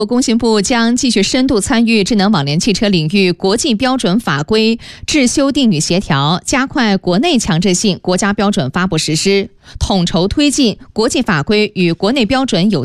工信部将继续深度参与智能网联汽车领域国际标准法规制修订与协调，加快国内强制性国家标准发布实施，统筹推进国际法规与国内标准有